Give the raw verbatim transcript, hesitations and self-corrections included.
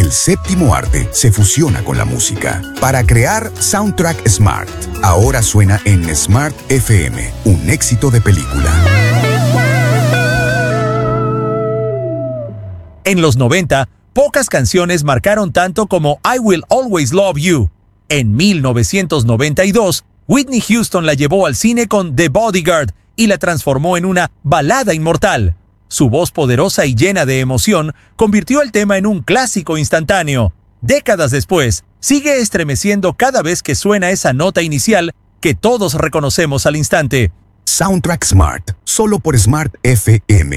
El séptimo arte se fusiona con la música para crear Soundtrack Smart. Ahora suena en Smart F M, un éxito de película. En los noventa, pocas canciones marcaron tanto como I Will Always Love You. En mil novecientos noventa y dos, Whitney Houston la llevó al cine con The Bodyguard y la transformó en una balada inmortal. Su voz poderosa y llena de emoción convirtió el tema en un clásico instantáneo. Décadas después, sigue estremeciendo cada vez que suena esa nota inicial que todos reconocemos al instante. Soundtrack Smart, solo por Smart F M.